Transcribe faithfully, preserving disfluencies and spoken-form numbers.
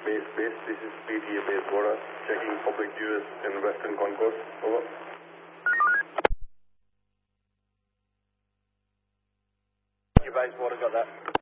base base. This is P T A base border. Checking public use in Western Concourse. Over. Your base border got that.